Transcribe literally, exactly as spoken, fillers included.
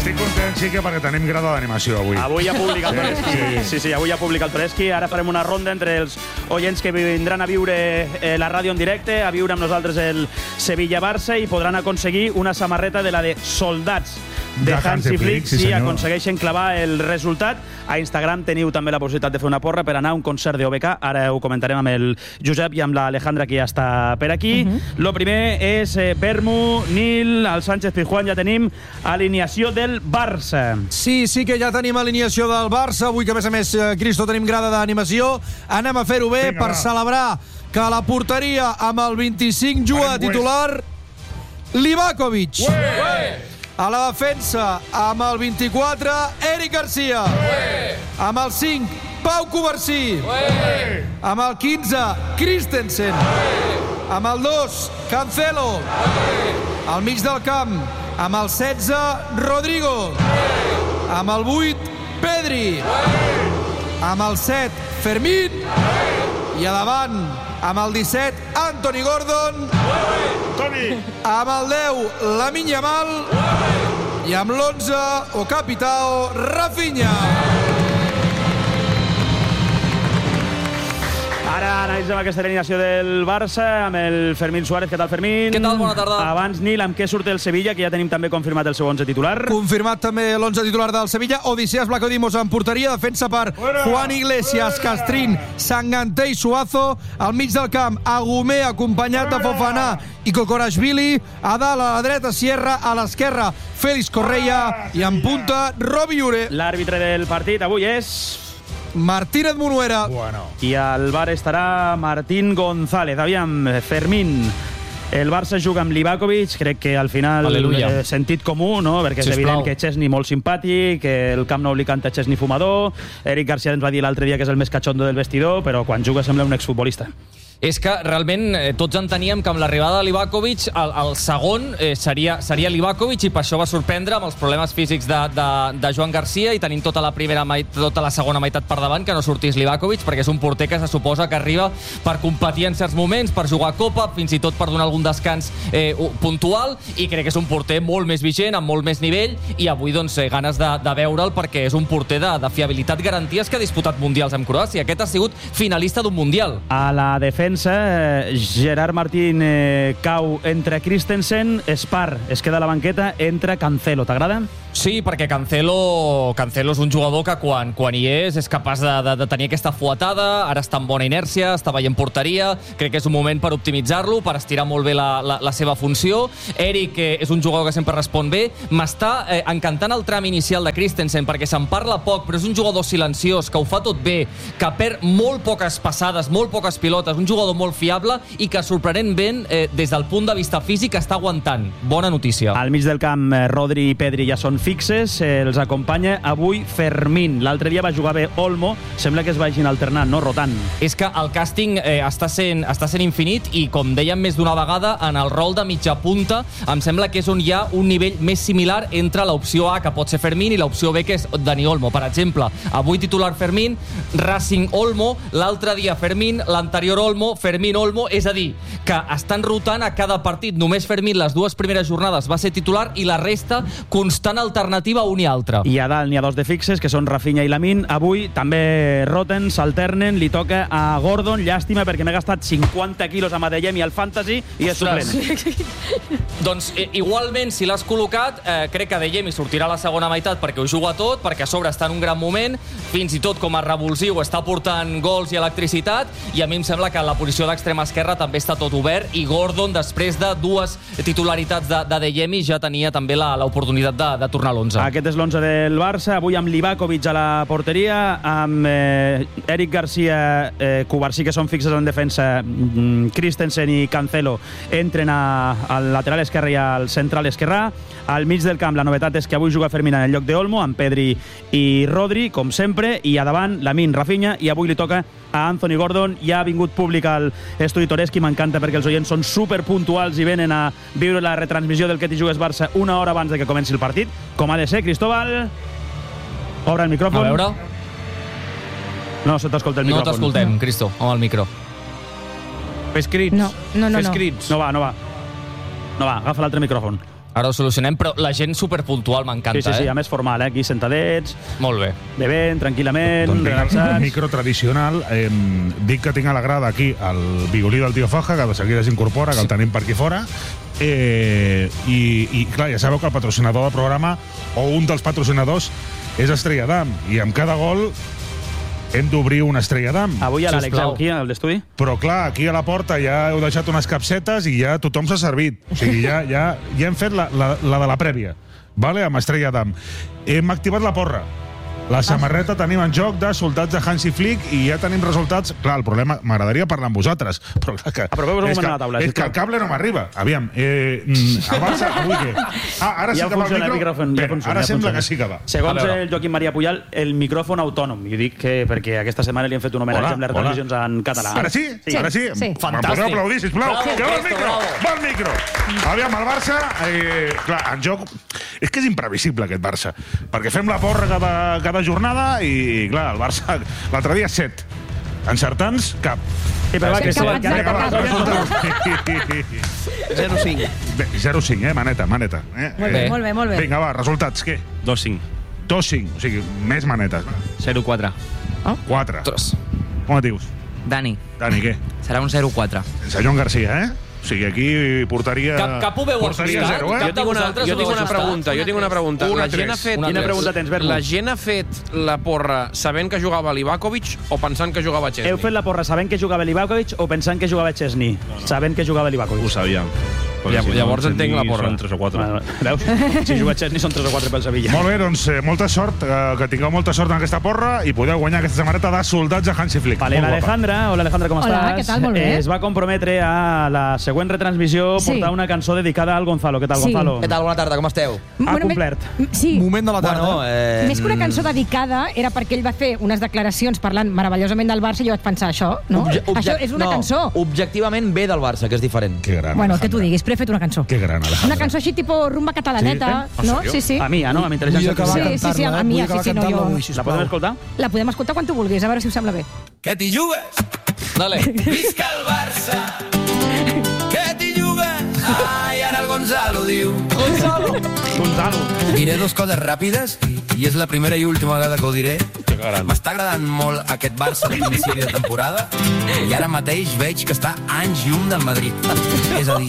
Estic content, sí, que perquè tenim grada d'animació avui. Avui ha publicat el Toreski. Sí, sí, sí, avui ha publicat el Toreski. Ara farem una ronda entre els oients que vindran a viure eh, la ràdio en directe, a viure amb nosaltres el Sevilla-Barça i podran aconseguir una samarreta de la de soldats de, de Hansi Flick, sí, si aconsegueixen clavar el resultat. A Instagram teniu també la possibilitat de fer una porra per anar a un concert de O B K. Ara ho comentarem amb el Josep i amb l'Alejandra, que ja està per aquí. Uh -huh. Lo primer és eh, Bermu, Nil, el Sánchez Pizjuán. Ja tenim alineació del Barça. Sí, sí que ja tenim alineació del Barça. Avui que, a més a més, eh, Cristo, tenim grada d'animació. Anem a fer-ho bé. Vinga, per va. Celebrar que a la porteria amb el vint-i-cinc juga titular Livakovic. Ué! A la defensa, amb el vint-i-quatre, Eric Garcia. Ué! Amb el cinc, Pau Covarsí. Ué! Amb el quinze, Christensen. Ué! Amb el dos, Cancelo. Ué! Al mig del camp, amb el setze, Rodrigo. Ué! Amb el vuit, Pedri. Ué! Amb el set, Fermín. Ué! I a davant, amb el disset, Anthony Gordon. Toni. Amb el deu, Lamine Yamal. I amb l'onze, o capitao, Rafinha. Ara analitzem aquesta alineació del Barça amb el Fermín Suárez. Què tal, Fermín? Què tal? Bona tarda. Abans, Nil, amb què surt el Sevilla, que ja tenim també confirmat el seu onze titular. Confirmat també l'onze titular del Sevilla. Odissías Vlachodimos en porteria, defensa per Juan Iglesias, Castrín, Sanganté i Suazo. Al mig del camp, Agumé, acompanyat de Fofana i Kokorashvili. A dalt, a la dreta, Sierra. A l'esquerra, Félix Correia. I en punta, Robi Ure. L'àrbitre del partit avui és Martínez Munuera. Bueno. I al bar estarà Martín González. Aviam, Fermín. El Barça juga amb Livakovic, crec que al final eh, sentit comú, no? Perquè és evident que Chesney molt simpàtic, que el Camp Nou li canta Chesney fumador. Eric Garcia ens va dir l'altre dia que és el més catxondo del vestidor, però quan juga sembla un exfutbolista. És que realment eh, tots enteníem que amb l'arribada de Livakovic el, el segon eh, seria, seria Livakovic, i per això va sorprendre amb els problemes físics de, de, de Joan Garcia i tenint tota la primera tota la segona meitat per davant que no sortís Livakovic, perquè és un porter que se suposa que arriba per competir en certs moments, per jugar a Copa, fins i tot per donar algun descans eh, puntual, i crec que és un porter molt més vigent, amb molt més nivell, i avui doncs eh, ganes de, de veure'l perquè és un porter de, de fiabilitat, garanties, que ha disputat mundials amb Croàcia. Aquest ha sigut finalista d'un mundial. A la defensa, Gerard Martín eh, cau entre Christensen, Spar es queda a la banqueta, entra Cancelo. T'agrada? Sí, perquè Cancelo, Cancelo és un jugador que quan, quan hi és és capaç de, de, de tenir aquesta fuetada, ara està en bona inèrcia, està veient porteria, crec que és un moment per optimitzar-lo, per estirar molt bé la, la, la seva funció. Eric eh, és un jugador que sempre respon bé. M'està eh, encantant el tram inicial de Christensen, perquè se'n parla poc, però és un jugador silenciós, que ho fa tot bé, que perd molt poques passades, molt poques pilotes, un jugador molt fiable i que sorprenentment, eh, des del punt de vista físic, està aguantant. Bona notícia. Al mig del camp, Rodri i Pedri ja són fixes, eh, els acompanya avui Fermín. L'altre dia va jugar bé Olmo, sembla que es vagin alternant, no? Rotant. És que el càsting eh, està, sent, està sent infinit i, com dèiem més d'una vegada, en el rol de mitja punta em sembla que és on hi ha un nivell més similar entre l'opció A, que pot ser Fermín, i l'opció B, que és Dani Olmo. Per exemple, avui titular Fermín, Racing Olmo, l'altre dia Fermín, l'anterior Olmo, Fermín Olmo, és a dir, que estan rotant a cada partit. Només Fermín les dues primeres jornades va ser titular i la resta constant alternativa un i altre. I a dalt n'hi ha dos de fixes, que són Rafinha i Lamine. Avui també roten, s'alternen, li toca a Gordon. Llàstima, perquè m'he gastat cinquanta quilos a Madellem i al Fantasy i és suplent. Doncs eh, igualment, si l'has col·locat, eh, crec que Dejemi sortirà a la segona meitat perquè ho juga tot, perquè a sobre està en un gran moment, fins i tot com a revulsiu està portant gols i electricitat, i a mi em sembla que la posició d'extrema esquerra també està tot obert, i Gordon, després de dues titularitats de, de Dejemi, ja tenia també l'oportunitat de, de tornar a l'onze. Aquest és l'onze del Barça, avui amb Livakovic a la porteria, amb eh, Eric Garcia, eh, Covarsí, que són fixes en defensa, mm, Christensen i Cancelo entren a, al lateral esquerre i al central esquerrà. Al mig del camp la novetat és que avui juga Fermín en el lloc d'Olmo, amb Pedri i Rodri, com sempre, i a davant Lamine, Rafinha, i avui li toca a Anthony Gordon. Ja ha vingut públic al estudi Toreski, m'encanta perquè els oients són superpuntuals i venen a viure la retransmissió del Que t'hi jugues Barça una hora abans de que comenci el partit, com ha de ser. Cristóbal, obre el micròfon. A veure. No se t'escolta el micròfon. No t'escoltem, Cristo, amb el micro. Fes crits. No, no, no. Fes crits. No va, no va. No va, agafa l'altre micròfon. Ara ho solucionem, però la gent superpuntual m'encanta, Sí, sí, sí, eh? a més formal, eh? Aquí sentadets, Molt bé. bevent, tranquil·lament, Doncs vinc al relaxats. micro tradicional. Eh, dic que tinc a la grada aquí el violí del tio Faja, que de seguida s'incorpora, que el tenim per aquí fora. Eh, i, I, clar, ja sabeu que el patrocinador del programa, o un dels patrocinadors, és Estrella Damm. I amb cada gol hem d'obrir una Estrella Damm. Avui a l'Àlex Sisplau. aquí, al d'estudi. Però, clar, aquí a la porta ja heu deixat unes capsetes i ja tothom s'ha servit. O sigui, ja, ja, ja hem fet la, la, la de la prèvia, vale? Amb Estrella Damm. Hem activat la porra. La samarreta tenim en joc de soldats de Hansi Flick i ja tenim resultats. Clar, el problema, m'agradaria parlar amb vosaltres, però clar que... Aproveu-vos un és moment que, a la taula, és que sisplau. el cable no m'arriba. Aviam, eh, mm, el Barça, avui què? Ah, ara sí Ja que va el funciona el micro. micròfon. Ja Bé, funciona, ara ja sembla funciona. que sí que va. Segons A veure. el Joaquim Maria Puyal, el micròfon autònom. I ho dic que perquè aquesta setmana li hem fet un homenatge Hola, amb les hola. retransmissions en català. Ara sí? Sí. Ara sí? Sí. Me'n Fantàstic. podeu aplaudir, sisplau. Bravo, Que va el Cristo, micro! bravo. Va el micro! Aviam, el Barça... Eh, clar, en joc... És que és imprevisible, aquest Barça. Perquè fem la porra cada, cada jornada i, clar, el Barça... L'altre dia, set. Encertants, cap. Sí, però va, que Cap, sí, que exacte, va, cap. zero cinc. Bé, zero cinc, eh, maneta, maneta. Eh? Molt bé, molt bé, molt bé. Vinga, va, resultats, què? dos cinc. dos cinc, o sigui, més manetes. zero quatre. quatre. Ostres. Com et dius? Dani, Dani, què? serà un zero quatre. Sense Joan Garcia, eh? O sigui, aquí portaria... Cap, cap ho veu portaria ajustat? zero, eh? Cap Jo tinc una, vosaltres jo ho tinc veu una ajustat? pregunta, jo tinc una pregunta. Una La gent, tres. ha fet, Una Quina tres. pregunta tens, Bermu? la gent ha fet la porra sabent que jugava Livakovic o pensant que jugava Chesney? Heu fet la porra sabent que jugava Livakovic o pensant que jugava Chesney? Sabent que jugava Livakovic. Ho sabíem. Ja- llavors entenc la porra. Són tres o quatre. Bueno, veus? Si juga Chesney són tres o quatre pel Sevilla. Molt bé, doncs eh, molta sort, eh, que tingueu molta sort en aquesta porra i podeu guanyar aquesta samarreta de soldats de Hansi Flick. Vale, Molt guapa. l'Alejandra, hola Alejandra, com Hola, estàs? què tal? Molt bé. Eh, es va comprometre a la següent retransmissió Sí. portar una cançó dedicada al Gonzalo. Què tal, Sí. Gonzalo? Què tal? Bona tarda, com esteu? Ha Bueno, complert. me- Sí. Moment de la tarda. Bueno, eh... Més que una cançó dedicada, era perquè ell va fer unes declaracions parlant meravellosament del Barça i jo vaig pensar, això, no? obje- Això obje- és una no, cançó. objectivament ve del Barça, que és diferent. Que gran, Bueno, que Alejandra. tu diguis, però he fet una cançó. Que gran, Alejandra. Una cançó així, tipus rumba catalaneta, Sí? no? Sí, sí. A mi, no? Amb Vull intel·ligència acabar Sí, artificial. sí, sí, cantant-la, a eh? mi, Vull sí, acabar sí, no, cantant-la jo- avui, La sisplau. podem escoltar? La podem escoltar quan tu vulguis, a veure si us sembla bé. Que t'hi jugues, Dale. visca el Barça. Que t'hi jugues, ai, ara el Gonzalo diu. Gonzalo. Diré dos coses ràpides i, i és la primera i última vegada que ho diré. M'està agradant molt aquest Barça de principi de temporada i ara mateix veig que està anys llum del Madrid. És a dir,